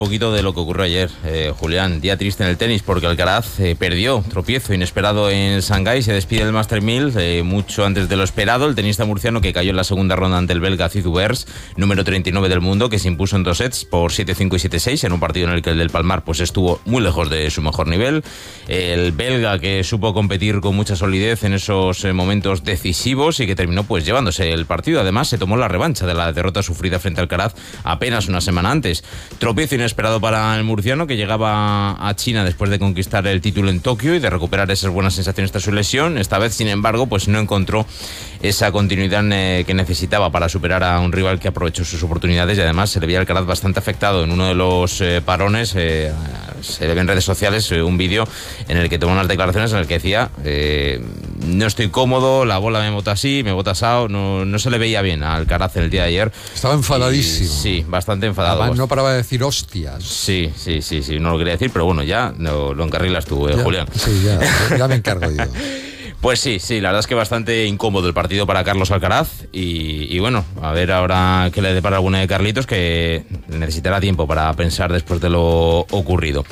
Un poquito de lo que ocurrió ayer, Julián. Día triste en el tenis porque Alcaraz perdió, tropiezo inesperado en Shanghái, se despide del Master 1000 mucho antes de lo esperado. El tenista murciano que cayó en la segunda ronda ante el belga Zizou-Bers, número 39 del mundo, que se impuso en 2 sets por 7-5 y 7-6 en un partido en el que el del Palmar pues estuvo muy lejos de su mejor nivel. El belga que supo competir con mucha solidez en esos momentos decisivos y que terminó pues llevándose el partido. Además se tomó la revancha de la derrota sufrida frente al Alcaraz apenas una semana antes. Tropiezo inesperado para el murciano, que llegaba a China después de conquistar el título en Tokio y de recuperar esas buenas sensaciones tras su lesión. Esta vez, sin embargo, pues no encontró esa continuidad que necesitaba para superar a un rival que aprovechó sus oportunidades, y además se le veía al Alcaraz bastante afectado. En uno de los parones se le ve en redes sociales un vídeo en el que tomó unas declaraciones en el que decía no estoy cómodo, la bola me bota así, me bota asado. No se le veía bien al Alcaraz el día de ayer. Estaba enfadadísimo. Sí, bastante enfadado. Además, no paraba de decir hostias. Sí, no lo quería decir, pero bueno, ya lo encarrilas tú, Julián. Sí, ya me encargo yo. Pues sí, la verdad es que bastante incómodo el partido para Carlos Alcaraz y bueno, a ver ahora qué le depara alguna de Carlitos, que necesitará tiempo para pensar después de lo ocurrido.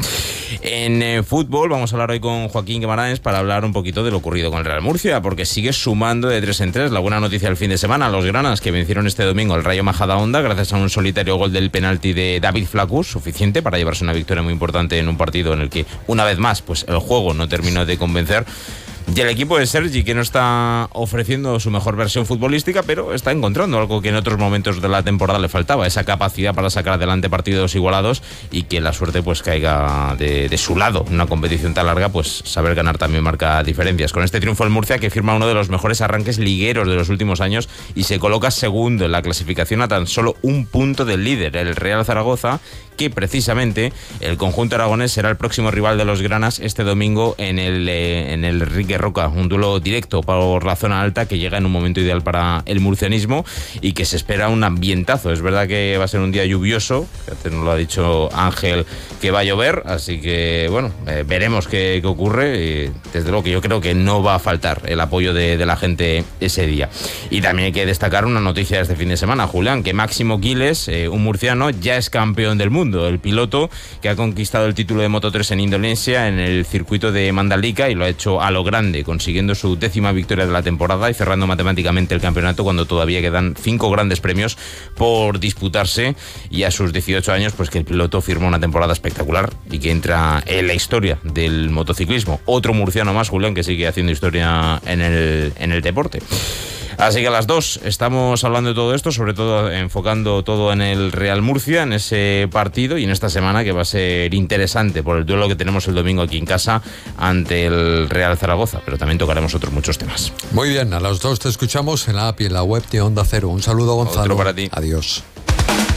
En fútbol vamos a hablar hoy con Joaquín Guimaraes para hablar un poquito de lo ocurrido con el Real Murcia, porque sigue sumando de 3 en 3. La buena noticia del fin de semana, los granas que vencieron este domingo al Rayo Majadahonda gracias a un solitario gol del penalti de David Flaccus, suficiente para llevarse una victoria muy importante en un partido en el que una vez más pues el juego no terminó de convencer. Y el equipo de Sergi, que no está ofreciendo su mejor versión futbolística, pero está encontrando algo que en otros momentos de la temporada le faltaba, esa capacidad para sacar adelante partidos igualados y que la suerte pues caiga de su lado. En una competición tan larga, pues saber ganar también marca diferencias. Con este triunfo el Murcia, que firma uno de los mejores arranques ligueros de los últimos años y se coloca segundo en la clasificación a tan solo un punto del líder, el Real Zaragoza, que precisamente el conjunto aragonés será el próximo rival de los granas este domingo en el Enrique Roca, un duelo directo por la zona alta que llega en un momento ideal para el murcianismo y que se espera un ambientazo. Es verdad que va a ser un día lluvioso, que nos lo ha dicho Ángel que va a llover, así que bueno, veremos qué ocurre. Y desde luego que yo creo que no va a faltar el apoyo de la gente ese día. Y también hay que destacar una noticia de este fin de semana, Julián, que Máximo Quiles, un murciano, ya es campeón del mundo. El piloto que ha conquistado el título de Moto3 en Indonesia en el circuito de Mandalika, y lo ha hecho a lo grande, consiguiendo su 10ª victoria de la temporada y cerrando matemáticamente el campeonato cuando todavía quedan 5 grandes premios por disputarse, y a sus 18 años pues que el piloto firma una temporada espectacular y que entra en la historia del motociclismo. Otro murciano más, Julián, que sigue haciendo historia en el deporte. Así que a las 2 estamos hablando de todo esto, sobre todo enfocando todo en el Real Murcia, en ese partido y en esta semana que va a ser interesante por el duelo que tenemos el domingo aquí en casa ante el Real Zaragoza, pero también tocaremos otros muchos temas. Muy bien, a las 2 te escuchamos en la app y en la web de Onda Cero. Un saludo, Gonzalo. Otro para ti. Adiós.